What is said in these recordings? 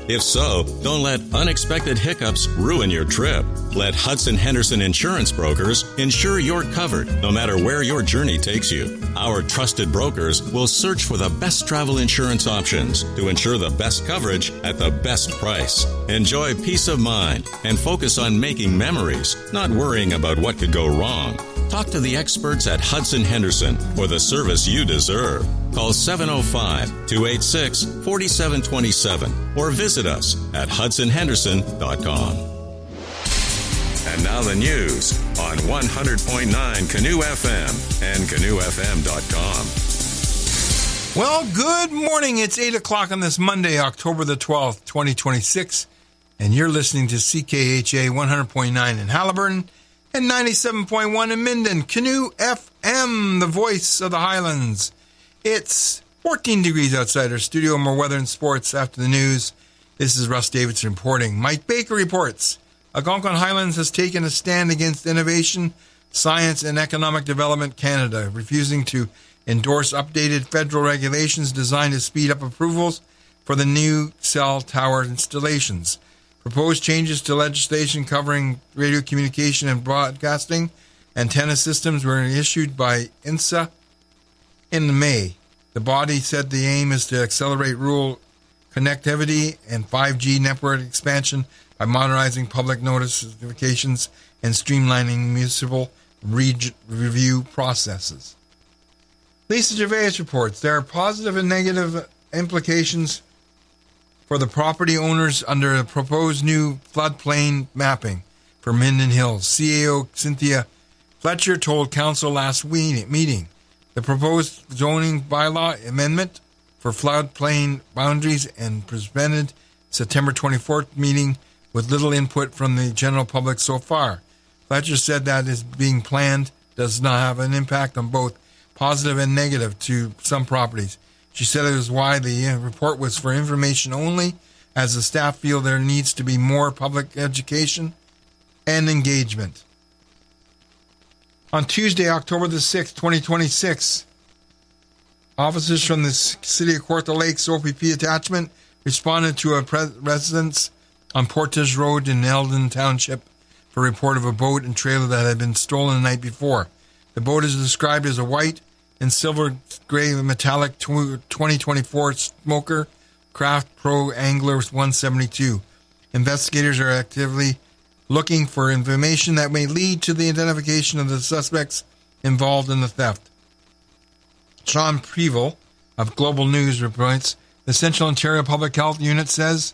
If so, don't let unexpected hiccups ruin your trip. Let Hudson Henderson Insurance Brokers ensure you're covered no matter where your journey takes you. Our trusted brokers will search for the best travel insurance options to ensure the best coverage at the best price. Enjoy peace of mind and focus on making memories, not worrying about what could go wrong. Talk to the experts at Hudson Henderson for the service you deserve. Call 705-286-4727 or visit us at hudsonhenderson.com. And now the news on 100.9 Canoe FM and canoefm.com. Well, good morning. It's 8 o'clock on this Monday, October the 12th, 2026. And you're listening to CKHA 100.9 in Haliburton and 97.1 in Minden. Canoe FM, the voice of the Highlands. It's 14 degrees outside our studio. More weather and sports after the news. This is Russ Davidson reporting. Mike Baker reports. Algonquin Highlands has taken a stand against Innovation, Science and Economic Development Canada, refusing to endorse updated federal regulations designed to speed up approvals for the new cell tower installations. Proposed changes to legislation covering radio communication and broadcasting antenna systems were issued by INSA in May. The body said the aim is to accelerate rural connectivity and 5G network expansion by modernizing public notifications and streamlining municipal review processes. Lisa Gervais reports there are positive and negative implications for the property owners under the proposed new floodplain mapping for Minden Hills. CAO Cynthia Fletcher told Council last meeting the proposed zoning bylaw amendment for floodplain boundaries and presented September 24th meeting with little input from the general public so far. Fletcher said that is being planned does not have an impact on both positive and negative to some properties. She said it was why the report was for information only, as the staff feel there needs to be more public education and engagement. On Tuesday, October the 6th, 2026, officers from the City of Kawartha Lakes OPP attachment responded to a residence on Portage Road in Eldon Township for a report of a boat and trailer that had been stolen the night before. The boat is described as a white and silver gray metallic 2024 Smoker Craft Pro Angler 172. Investigators are actively looking for information that may lead to the identification of the suspects involved in the theft. Sean Preval of Global News reports the Central Ontario Public Health Unit says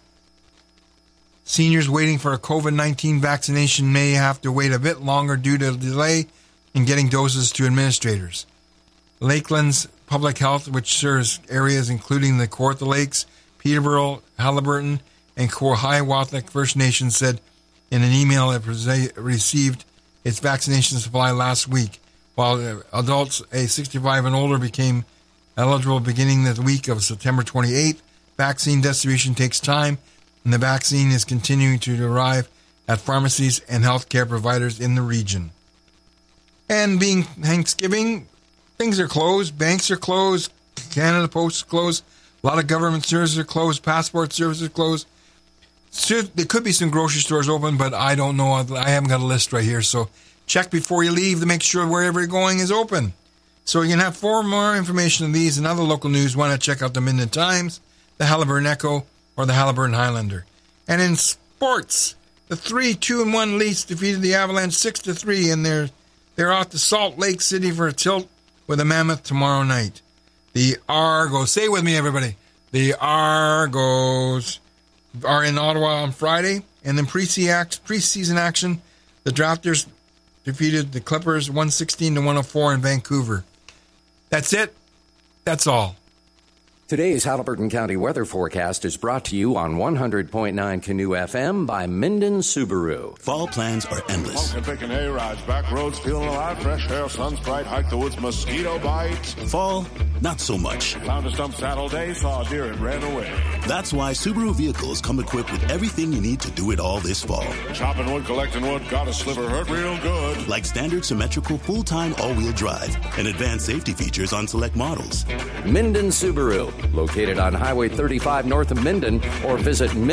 seniors waiting for a COVID-19 vaccination may have to wait a bit longer due to a delay in getting doses to administrators. Lakeland's Public Health, which serves areas including the Kawartha Lakes, Peterborough, Haliburton, and Hiawatha First Nations, said in an email it received its vaccination supply last week, while adults age 65 and older became eligible beginning the week of September 28th. Vaccine distribution takes time, and the vaccine is continuing to arrive at pharmacies and healthcare providers in the region. And being Thanksgiving, things are closed. Banks are closed. Canada Post is closed. A lot of government services are closed. Passport services are closed. There could be some grocery stores open, but I don't know. I haven't got a list right here. So check before you leave to make sure wherever you're going is open. So you can have for more information on these and other local news. Why not check out the Minden Times, the Haliburton Echo, or the Haliburton Highlander. And in sports, the 3-2-1 Leafs defeated the Avalanche 6-3, and they're off to Salt Lake City for a tilt with a Mammoth tomorrow night. The Argos, say it with me, everybody. The Argos are in Ottawa on Friday, and in preseason action, the Drafters defeated the Clippers 116-104 in Vancouver. That's it. That's all. Today's Haliburton County weather forecast is brought to you on 100.9 Canoe FM by Minden Subaru. Fall plans are endless. Pumpkin picking A-rides, back roads feeling alive, fresh air, sun's bright, hike the woods, mosquito bites. Fall, not so much. Found a stump saddle day, saw a deer and ran away. That's why Subaru vehicles come equipped with everything you need to do it all this fall. Chopping wood, collecting wood, got a sliver, hurt real good. Like standard symmetrical full-time all-wheel drive and advanced safety features on select models. Minden Subaru, located on Highway 35 north of Minden, or visit